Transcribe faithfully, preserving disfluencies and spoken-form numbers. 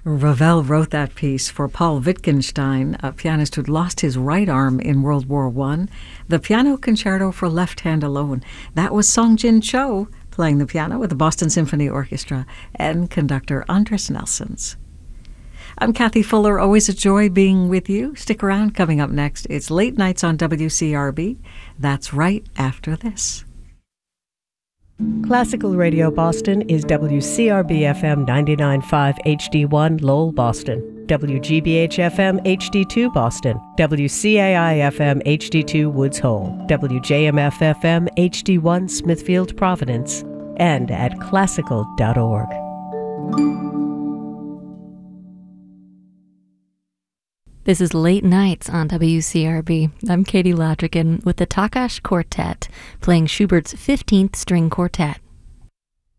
Ravel wrote that piece for Paul Wittgenstein, a pianist who'd lost his right arm in World War One. The Piano Concerto for Left Hand Alone. That was Song Jin Cho playing the piano with the Boston Symphony Orchestra and conductor Andres Nelsons. I'm Kathy Fuller. Always a joy being with you. Stick around. Coming up next, it's Late Nights on W C R B. That's right after this. Classical Radio Boston is W C R B F M ninety-nine point five H D one Lowell, Boston, W G B H F M H D two Boston, W C A I F M H D two Woods Hole, W J M F F M H D one Smithfield, Providence, and at classical dot org. This is Late Nights on W C R B. I'm Katie Ladrigan with the Takash Quartet, playing Schubert's fifteenth String Quartet.